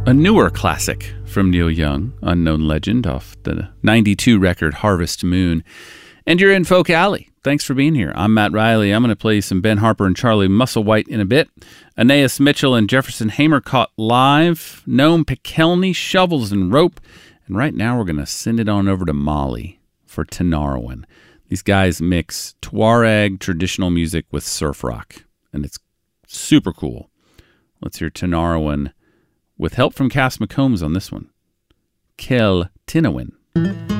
A newer classic from Neil Young, Unknown Legend, off the 92 record Harvest Moon. And you're in Folk Alley. Thanks for being here. I'm Matt Riley. I'm going to play some Ben Harper and Charlie Musselwhite in a bit. Aeneas Mitchell and Jefferson Hamer caught live. Noam Pikelny, Shovels and Rope. And right now we're going to send it on over to Mali for Tinariwen. These guys mix Tuareg traditional music with surf rock. And it's super cool. Let's hear Tinariwen with help from Cass McCombs on this one. Kel Tinawin.